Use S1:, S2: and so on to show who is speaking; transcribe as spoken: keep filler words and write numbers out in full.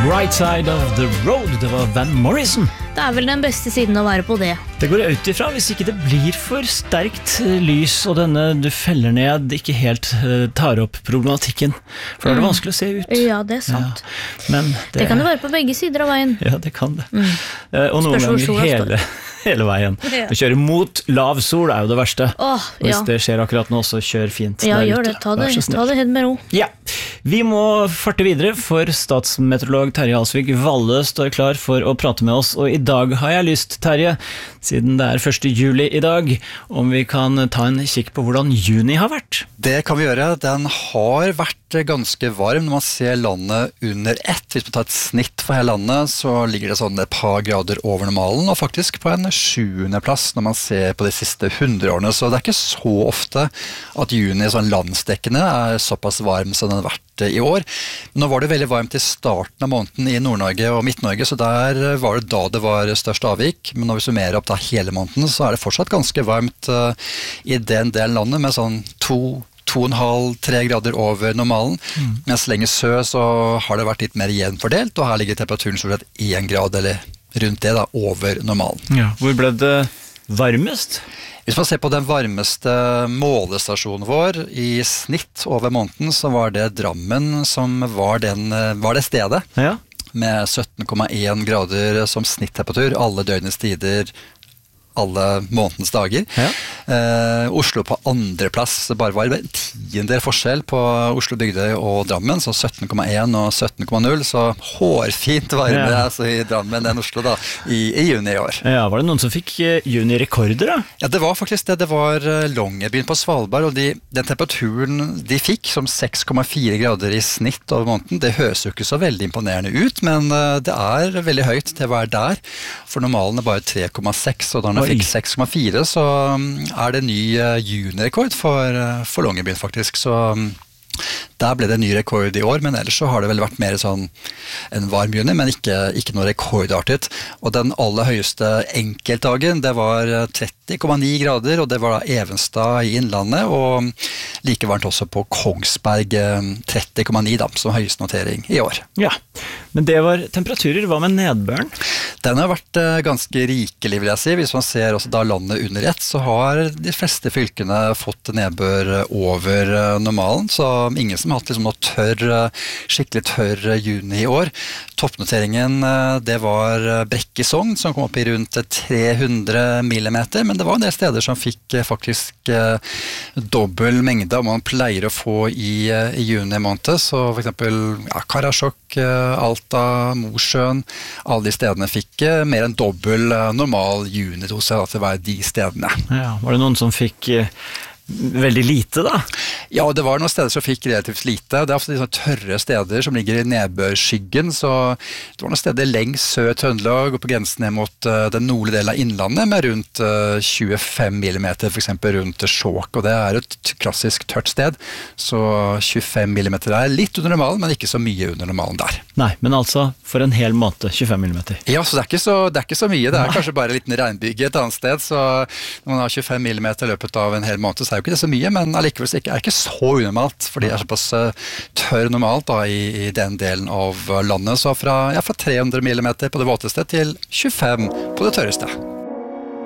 S1: Right Side of the Road, det var Van Morrison.
S2: Det er vel den beste siden å være på det.
S1: Det går ut ifra, hvis ikke det blir for sterkt lys, og denne du feller ned ikke helt uh, tar opp problematikken. For da er det vanskelig å se ut.
S2: Ja, det er sant.
S1: Ja, men det,
S2: det kan jo være på begge sider av veien.
S1: Ja, det kan det. Mm. Uh, og noen
S2: Spørsmål
S1: ganger hele, hele veien. Ja. Å kjøre mot lav sol er jo det verste.
S2: Åh,
S1: og hvis
S2: ja.
S1: det skjer akkurat nå, så kjør fint
S2: ja,
S1: der
S2: gjør
S1: ute.
S2: Det. Ta det, ta det helt med ro.
S1: Ja. Vi må farte videre, for statsmeteorolog Terje Alsvik Valle står klar for å prate med oss, og i dag har jeg lyst, Terje, siden det er første juli i dag, om vi kan ta en kikk på hvordan juni har vært.
S3: Det kan vi gjøre. Den har vært ganske varm når man ser landet under ett. Hvis man tar et snitt for hele landet, så ligger det sånn et par grader over normalen, og faktisk på en sjuende plass når man ser på de siste hundre årene. Så det er ikke så ofte at juni sånn landsdekkende er såpass varm som den har vært i år. Nå var det veldig varmt i starten av måneden i Nord-Norge og Midt-Norge, så der var det da det var størst avvik. Men når vi summerer opp da hele måneden, så er det fortsatt ganske varmt uh, i den delen av landet, med sånn to to og en halv til tre grader over normalen. Mm. Mens lenger sør så har det vært litt mer jevnt fordelt, og her ligger temperaturen stort sett én grad eller rundt det da, over normalen.
S1: Ja, hvor ble det varmest?
S3: Hvis man ser på den varmeste målestasjonen vår i snitt over måneden, så var det Drammen som var, den, var det stedet.
S1: Ja.
S3: Med sytten komma én grader som snittemperatur, alle døgnets tider, alle månedens dager. Ja. Eh, Oslo på andre plass, bare var det en tiendedel forskjell på Oslo Bygdøy og Drammen, så sytten komma én og sytten komma null, så hårfint varme ja. altså, i Drammen enn Oslo da, i, i juni i år.
S1: Ja, var det noen som fikk uh, juni-rekorder da?
S3: Ja, det var faktisk det. Det var uh, Longyearbyen på Svalbard, og de, den temperaturen de fikk, som seks komma fire grader i snitt over måneden, det høres jo ikke så veldig imponerende ut, men uh, det er veldig høyt til å være der, for normalen er bare tre komma seks, og da når fikk seks komma fire, så er det ny uh, junirekord for, uh, for Longyearbyen faktisk, så um, der ble det ny rekord i år, men ellers så har det vel vært mer sånn en varm juni, men ikke, ikke noe rekordartet. Og den aller høyeste enkeltdagen, det var tretti komma ni grader, og det var da Evenstad i Innlandet, og like varmt også på Kongsberg, tretti komma ni da, som høyeste notering i år.
S1: Ja, men det var temperaturer. Hva med nedbøren?
S3: Den har vært ganske rikelig, vil jeg si. Hvis man ser også da landet under ett, så har de fleste fylkene fått nedbør over normalen, så ingen som har hatt liksom noe tørr, skikkelig tørr juni i år. Toppnoteringen, det var Brekke i Sogn, som kom opp i rundt tre hundre millimeter, men det var en del steder som fikk faktisk dobbel mengde man pleier å få i, i juni måned, så for eksempel ja, Karasjok, Alta, Mosjøen, alle de stedene fikk mer enn dobbel normal junidose til hver de stedene.
S1: Ja, var det noen som fikk veldig lite da?
S3: Ja, det var noen steder som fikk relativt lite. Det er ofte de sånne tørre steder som ligger i nedbørskyggen, så det var noen steder lengs sør Trøndelag og på grensen ned mot uh, den nordlige delen av Innlandet med rundt uh, tjuefem millimeter, for eksempel rundt Skjåk, og det er et klassisk tørt sted, så tjuefem millimeter er litt under normalen, men ikke så mye under normalen der.
S1: Nei, men altså for en hel måned, tjuefem millimeter.
S3: Ja, så det er ikke så, det er ikke så mye, det er Nei. Kanskje bare en liten regnbygge et annet sted, så når man har tjuefem millimeter i løpet av en hel måned, så er jo ikke det så mye, men allikevel er det ikke så unormalt, fordi det er såpass tørr normalt da, i, i den delen av landet, så fra, ja, fra tre hundre millimeter på det våteste til tjuefem på det tørreste.